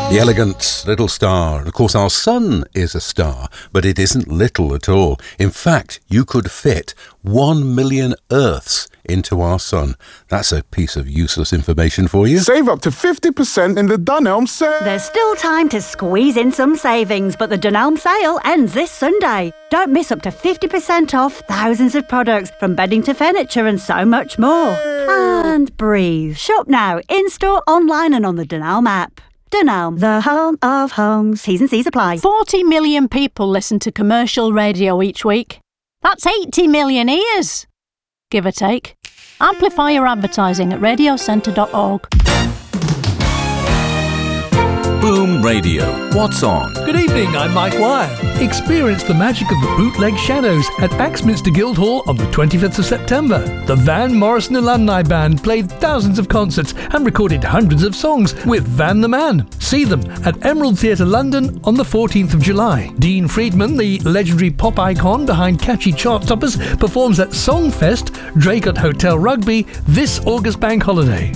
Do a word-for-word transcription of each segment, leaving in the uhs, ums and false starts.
The elegant little star. And of course, our sun is a star, but it isn't little at all. In fact, you could fit one million Earths into our sun. That's a piece of useless information for you. Save up to fifty percent in the Dunelm sale. There's still time to squeeze in some savings, but the Dunelm sale ends this Sunday. Don't miss up to fifty percent off thousands of products, from bedding to furniture and so much more. And breathe. Shop now, in-store, online and on the Dunelm app. Dunelm, the home of homes. T's and C's apply. forty million people listen to commercial radio each week. That's eighty million ears, give or take. Amplify your advertising at radio centre dot org. Boom Radio. What's on? Good evening, I'm Mike Wire. Experience the magic of the Bootleg Shadows at Axminster Guildhall on the twenty-fifth of September. The Van Morrison Alumni Band played thousands of concerts and recorded hundreds of songs with Van the Man. See them at Emerald Theatre London on the fourteenth of July. Dean Friedman, the legendary pop icon behind catchy chart toppers, performs at Songfest, Draycott Hotel Rugby, this August bank holiday.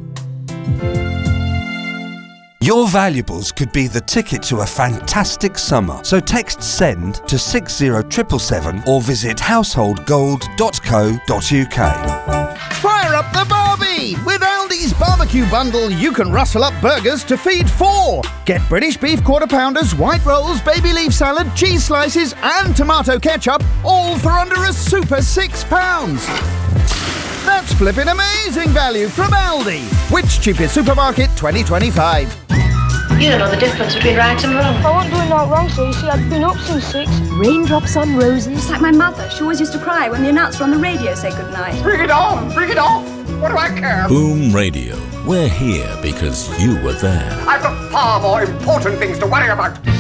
Your valuables could be the ticket to a fantastic summer. So text SEND to six zero seven seven seven or visit household gold dot co dot uk. Fire up the barbie! With Aldi's barbecue bundle, you can rustle up burgers to feed four. Get British beef quarter pounders, white rolls, baby leaf salad, cheese slices and tomato ketchup, all for under a super six pounds. That's flipping amazing value from Aldi. Which cheapest supermarket twenty twenty-five? You don't know the difference between right and wrong. I wasn't doing that wrong, so you see, I've been up since six. Raindrops on roses. It's like my mother. She always used to cry when the announcer on the radio said goodnight. Bring it on! Bring it off! What do I care? Boom Radio. We're here because you were there. I've got far more important things to worry about.